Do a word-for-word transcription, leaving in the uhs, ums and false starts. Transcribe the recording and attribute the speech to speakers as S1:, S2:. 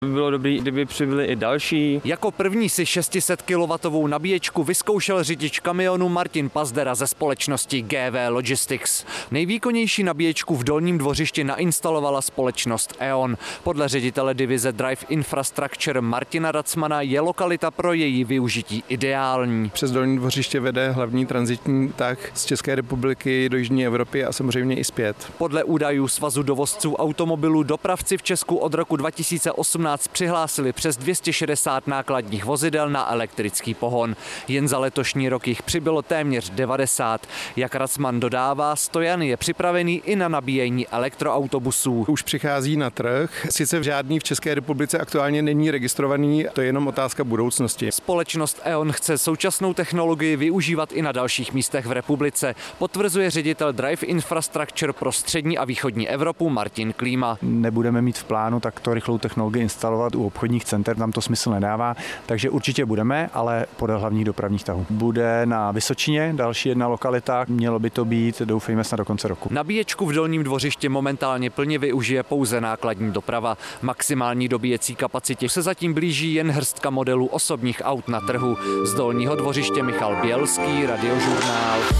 S1: By bylo dobré, kdyby přibyly i další.
S2: Jako první si šest set kilowattů nabíječku vyzkoušel řidič kamionu Martin Pazdera ze společnosti G V Logistics. Nejvýkonnější nabíječku v Dolním Dvořišti nainstalovala společnost E O N. Podle ředitele divize Drive Infrastructure Martina Racmana je lokalita pro její využití ideální.
S3: Přes Dolní Dvořiště vede hlavní tranzitní tah z České republiky do jižní Evropy a samozřejmě i zpět.
S2: Podle údajů Svazu dovozců automobilů dopravci v Česku od roku dva tisíce osmnáct přihlásili přes dvě stě šedesát nákladních vozidel na elektrický pohon. Jen za letošní rok jich přibylo téměř devadesát. Jak Racman dodává, Stojan je připravený i na nabíjení elektroautobusů.
S3: Už přichází na trh, sice žádný v České republice aktuálně není registrovaný, to je jenom otázka budoucnosti.
S2: Společnost E O N chce současnou technologii využívat i na dalších místech v republice, potvrzuje ředitel Drive Infrastructure pro střední a východní Evropu Martin Klíma.
S4: Nebudeme mít v plánu takto rychlou technologii instalovat u obchodních center, tam to smysl nedává, takže určitě budeme, ale podle hlavních dopravních tahů. Bude na Vysočině, další jedna lokalita, mělo by to být, doufejme, snad do konce roku.
S2: Nabíječku v Dolním Dvořišti momentálně plně využije pouze nákladní doprava. Maximální dobíjecí kapacitě se zatím blíží jen hrstka modelů osobních aut na trhu. Z Dolního Dvořiště Michal Bělský, Radiožurnál.